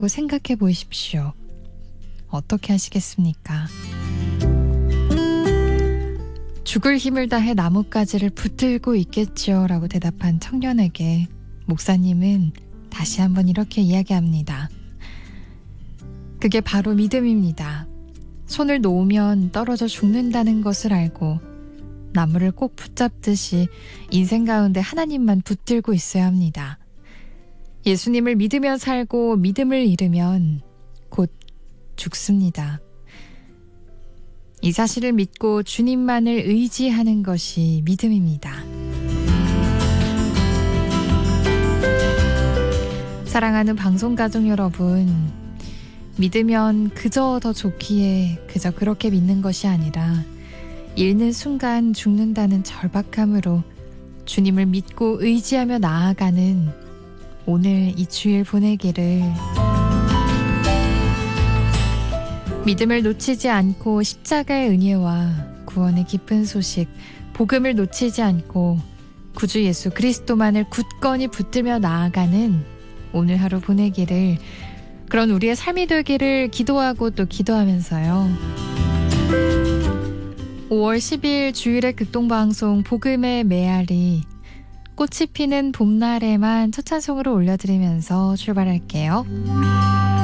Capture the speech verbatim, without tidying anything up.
생각해 보십시오. 어떻게 하시겠습니까? 죽을 힘을 다해 나뭇가지를 붙들고 있겠지요 라고 대답한 청년에게 목사님은 다시 한번 이렇게 이야기합니다. 그게 바로 믿음입니다. 손을 놓으면 떨어져 죽는다는 것을 알고 나무를 꼭 붙잡듯이 인생 가운데 하나님만 붙들고 있어야 합니다. 예수님을 믿으며 살고 믿음을 잃으면 곧 죽습니다. 이 사실을 믿고 주님만을 의지하는 것이 믿음입니다. 사랑하는 방송가족 여러분, 믿으면 그저 더 좋기에 그저 그렇게 믿는 것이 아니라 잃는 순간 죽는다는 절박함으로 주님을 믿고 의지하며 나아가는 오늘 이 주일 보내기를 믿음을 놓치지 않고 십자가의 은혜와 구원의 기쁜 소식, 복음을 놓치지 않고 구주 예수 그리스도만을 굳건히 붙들며 나아가는 오늘 하루 보내기를, 그런 우리의 삶이 되기를 기도하고 또 기도하면서요. 오월 십일 주일의 극동방송 복음의 메아리, 꽃이 피는 봄날에만 첫 찬송으로 올려드리면서 출발할게요.